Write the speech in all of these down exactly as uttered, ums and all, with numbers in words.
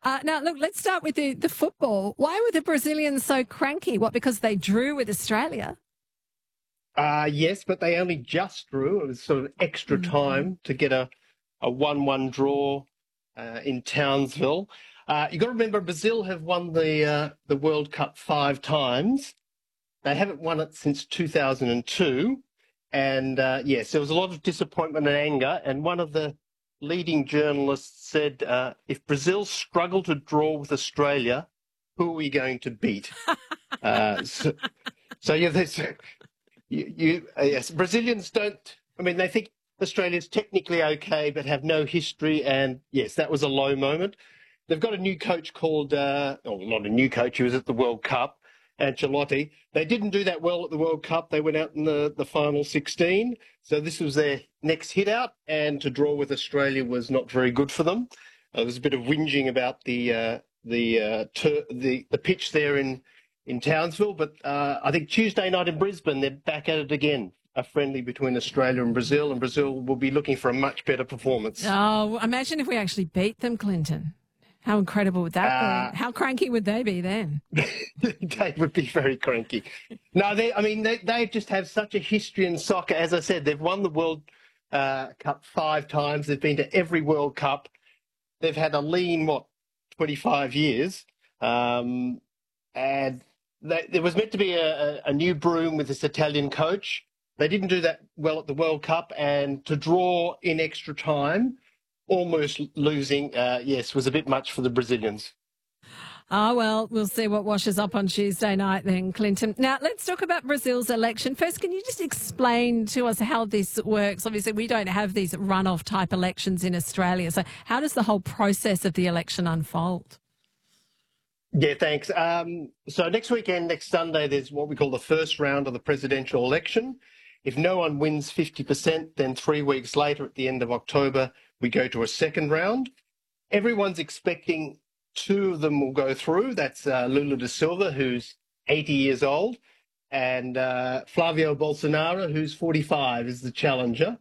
Uh, now, look, let's start with the, the football. Why were the Brazilians so cranky? What, because they drew with Australia? Uh, yes, but they only just drew. It was sort of extra Mm. time to get a, a one one draw uh, in Townsville. Uh, you've got to remember, Brazil have won the uh, the World Cup five times. They haven't won it since two thousand two. And uh, yes, there was a lot of disappointment and anger. And one of the leading journalists said, uh, if Brazil struggle to draw with Australia, who are we going to beat? uh, so, so, yeah, there's... You, you uh, yes, Brazilians don't. I mean, they think Australia's technically okay, but have no history. And yes, that was a low moment. They've got a new coach called, uh, oh, not a new coach. He was at the World Cup, Ancelotti. They didn't do that well at the World Cup. They went out in the, the final sixteen. So this was their next hit out, and to draw with Australia was not very good for them. Uh, there was a bit of whinging about the uh, the, uh, ter- the the pitch there in. in Townsville, but uh, I think Tuesday night in Brisbane, they're back at it again, a friendly between Australia and Brazil, and Brazil will be looking for a much better performance. Oh, imagine if we actually beat them, Clinton. How incredible would that uh, be? How cranky would they be then? They would be very cranky. No, they, I mean, they, they just have such a history in soccer. As I said, they've won the World uh, Cup five times. They've been to every World Cup. They've had a lean, what, twenty-five years. Um, and They, there was meant to be a, a new broom with this Italian coach. They didn't do that well at the World Cup, and to draw in extra time, almost losing, uh, yes, was a bit much for the Brazilians. Ah, well, we'll see what washes up on Tuesday night then, Clinton. Now, let's talk about Brazil's election. First, can you just explain to us how this works? Obviously, we don't have these runoff type elections in Australia. So how does the whole process of the election unfold? Yeah, thanks. Um, so next weekend, next Sunday, there's what we call the first round of the presidential election. If no one wins fifty percent, then three weeks later, at the end of October, we go to a second round. Everyone's expecting two of them will go through. That's uh, Lula da Silva, who's eighty years old, and uh, Flavio Bolsonaro, who's forty-five, is the challenger.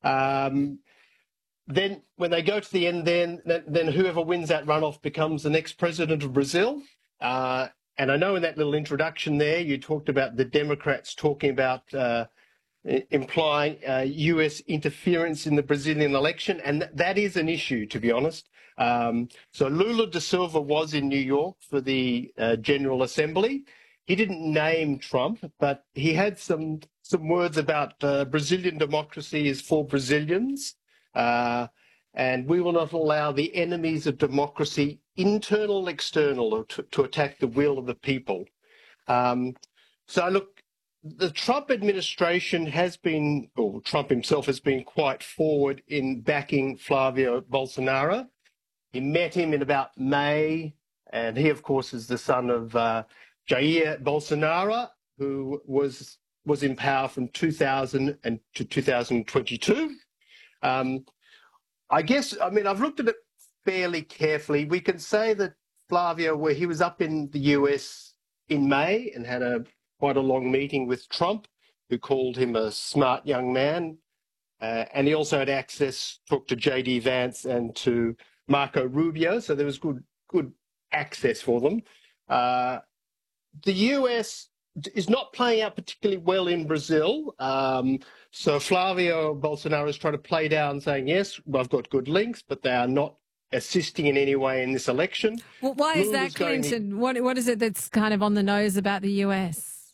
Um, Then when they go to the end, then then whoever wins that runoff becomes the next president of Brazil. Uh, and I know in that little introduction there, you talked about the Democrats talking about uh, implying uh, U S interference in the Brazilian election. And th- that is an issue, to be honest. Um, so Lula da Silva was in New York for the uh, General Assembly. He didn't name Trump, but he had some, some words about uh, Brazilian democracy is for Brazilians. Uh, and we will not allow the enemies of democracy, internal and external, to, to attack the will of the people. Um, so, look, the Trump administration has been, or Trump himself has been quite forward in backing Flavio Bolsonaro. He met him in about May, and he, of course, is the son of uh, Jair Bolsonaro, who was, was in power from two thousand to two thousand twenty-two. Um, I guess, I mean, I've looked at it fairly carefully. We can say that Flavio, where he was up in the U S in May and had a quite a long meeting with Trump, who called him a smart young man. Uh, and he also had access, talked to J D Vance and to Marco Rubio. So there was good, good access for them. Uh, the U S is not playing out particularly well in Brazil. Um, so Flavio Bolsonaro is trying to play down saying, yes, I've got good links, but they are not assisting in any way in this election. Well, why is that, Clinton? In... What, what is it that's kind of on the nose about the U S?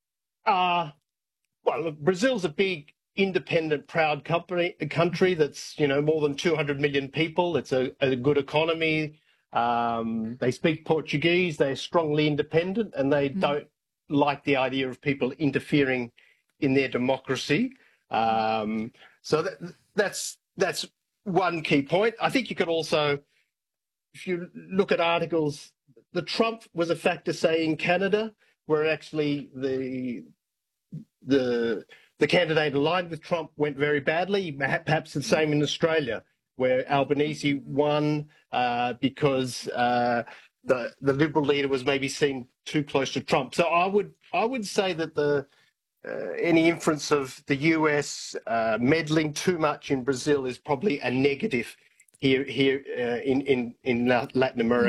Uh, well, look, Brazil's a big, independent, proud company, a country that's, you know, more than two hundred million people. It's a, a good economy. Um, they speak Portuguese. They're strongly independent, and they mm. don't like the idea of people interfering in their democracy. Um, so that, that's that's one key point. I think you could also, if you look at articles, the Trump was a factor, say, in Canada, where actually the the the candidate aligned with Trump went very badly. Perhaps the same in Australia, where Albanese won uh, because uh, the the Liberal leader was maybe seen too close to Trump. So I would I would say that the uh, any inference of the U S uh, meddling too much in Brazil is probably a negative here here uh, in in in Latin America.